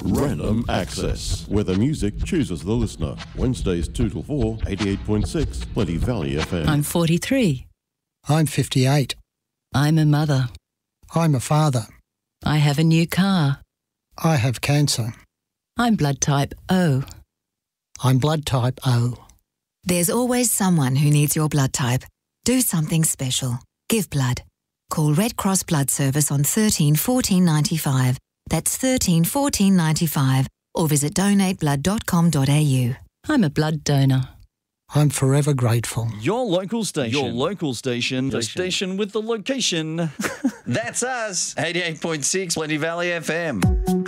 Random Access, where the music chooses the listener. Wednesdays 2 till 4, 88.6, Plenty Valley FM. I'm 43. I'm 58. I'm a mother. I'm a father. I have a new car. I have cancer. I'm blood type O. I'm blood type O. There's always someone who needs your blood type. Do something special. Give blood. Call Red Cross Blood Service on 13 14 95. That's 13 14 95. Or visit donateblood.com.au. I'm a blood donor. I'm forever grateful. Your local station. Your local station. The station with the location. That's us. 88.6 Plenty Valley FM.